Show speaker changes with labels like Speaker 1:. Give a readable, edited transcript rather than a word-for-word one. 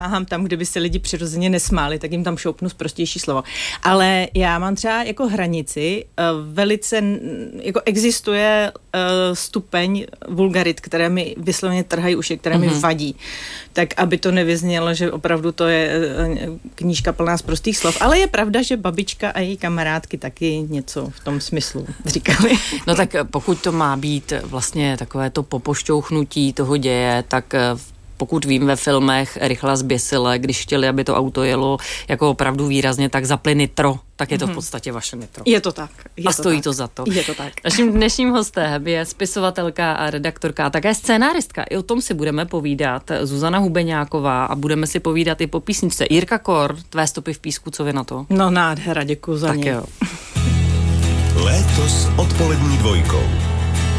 Speaker 1: Aha, tam, kde by se lidi přirozeně nesmáli, tak jim tam šoupnu prostější slovo. Ale já mám třeba jako hranici, velice, jako existuje stupeň vulgarit, které mi vysloveně trhají uši, které mi vadí. Tak, aby to nevyznělo, že opravdu to je knížka plná z prostých slov. Ale je pravda, že babička a její kamarádky taky něco v tom smyslu říkali.
Speaker 2: No tak pokud to má být vlastně takové to popošťouchnutí toho děje, tak pokud vím ve filmech Rychle zběsile, když chtěli, aby to auto jelo jako opravdu výrazně, tak zapli nitro, tak je to v podstatě vaše nitro.
Speaker 1: Je to tak.
Speaker 2: A stojí to za to.
Speaker 1: Je to tak.
Speaker 2: Naším dnešním hostem je spisovatelka a redaktorka a také scénáristka. I o tom si budeme povídat. Zuzana Hubeňáková a budeme si povídat i po písničce. Jirka Kor, Tvé stopy v písku, co vy na to?
Speaker 1: No nádhera, děkuji za
Speaker 2: tak
Speaker 1: ní.
Speaker 2: Jo.
Speaker 3: Léto s odpolední dvojkou.